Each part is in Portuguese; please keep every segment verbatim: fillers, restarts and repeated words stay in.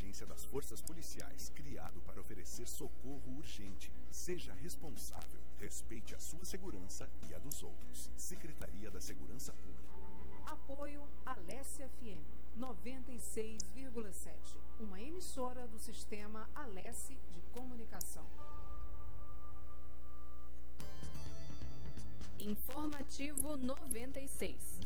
emergência das forças policiais, criado para oferecer socorro urgente. Seja responsável, respeite a sua segurança e a dos outros. Secretaria da Segurança Pública. Apoio Alesse F M noventa e seis vírgula sete, uma emissora do sistema Alesse de Comunicação. Informativo noventa e seis.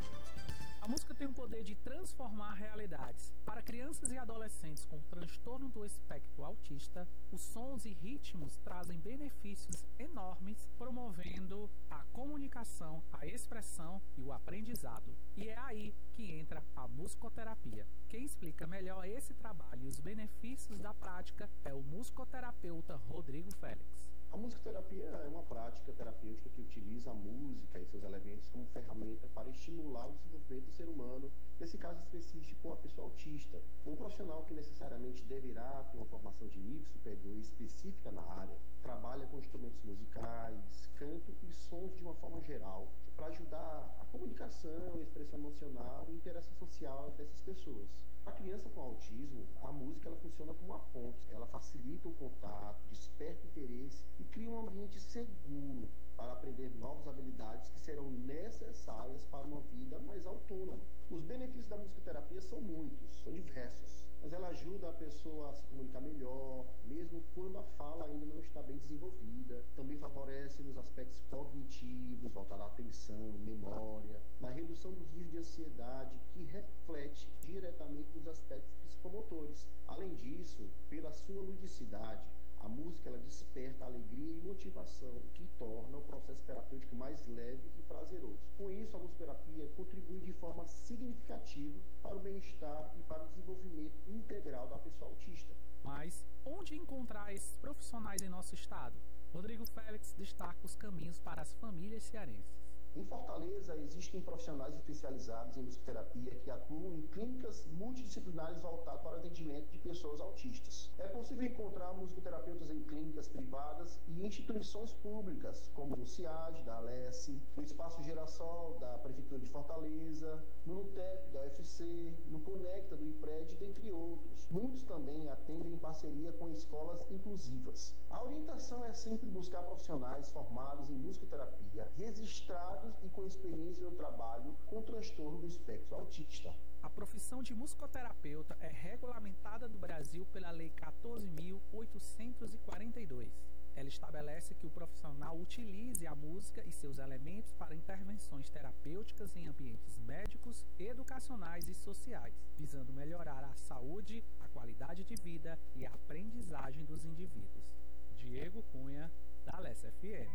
A música tem o poder de transformar realidades. Para crianças e adolescentes com transtorno do espectro autista, os sons e ritmos trazem benefícios enormes, promovendo a comunicação, a expressão e o aprendizado. E é aí que entra a musicoterapia. Quem explica melhor esse trabalho e os benefícios da prática é o musicoterapeuta Rodrigo Félix. A musicoterapia é uma prática terapêutica que utiliza a música e seus elementos como ferramenta para estimular o desenvolvimento do ser humano, nesse caso específico, a pessoa autista. Um profissional que necessariamente deverá ter uma formação de nível superior e específica na área, trabalha com instrumentos musicais, canto e sons de uma forma geral, para ajudar a comunicação, a expressão emocional e a interação social dessas pessoas. Para a criança com autismo, a música ela funciona como uma ponte, ela facilita o contato, desperta interesse e cria um ambiente seguro para aprender novas habilidades que serão necessárias para uma vida mais autônoma. Os benefícios da musicoterapia são muitos, são diversos, mas ela ajuda a pessoa a se comunicar melhor, mesmo quando a fala ainda não está bem desenvolvida. Também favorece nos aspectos cognitivos, voltada à atenção, memória, na redução dos níveis de ansiedade, que reflete diretamente nos aspectos psicomotores. Além disso, pela sua ludicidade, a música ela desperta alegria e motivação, o que torna o processo terapêutico mais leve e prazeroso. Com isso, a musicoterapia contribui de forma significativa para o bem-estar e para o desenvolvimento integral da pessoa autista. Mas onde encontrar esses profissionais em nosso estado? Rodrigo Félix destaca os caminhos para as famílias cearenses. Em Fortaleza, existem profissionais especializados em musicoterapia que atuam em clínicas multidisciplinares voltadas para o atendimento de pessoas autistas. É possível encontrar musicoterapeutas em clínicas privadas e instituições públicas, como no CIAD, da Alesse, no Espaço Girassol, da Prefeitura de Fortaleza, no NUTEP, da U F C, no Conecta, do IPRED, dentre outros. Muitos também atendem em parceria com escolas inclusivas. A orientação é sempre buscar profissionais formados em musicoterapia, registrados e com experiência no trabalho com transtorno do espectro autista. A profissão de musicoterapeuta é regulamentada no Brasil pela Lei quatorze mil oitocentos e quarenta e dois. Ela estabelece que o profissional utilize a música e seus elementos para intervenções terapêuticas em ambientes médicos, educacionais e sociais, visando melhorar a saúde, a qualidade de vida e a aprendizagem dos indivíduos. Diego Cunha, da Alesse F M.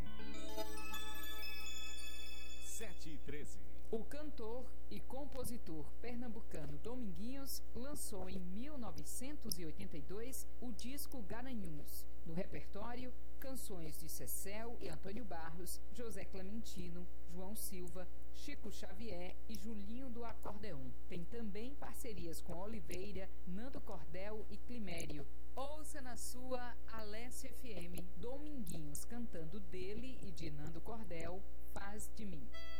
sete e treze. O cantor e compositor pernambucano Dominguinhos lançou em mil novecentos e oitenta e dois o disco Garanhuns. No repertório, canções de Cecel e Antônio Barros, José Clementino, João Silva, Chico Xavier e Julinho do Acordeon. Tem também parcerias com Oliveira, Nando Cordel e Climério. Ouça na sua Alesse F M Dominguinhos cantando dele e de Nando Cordel, Faz de Mim.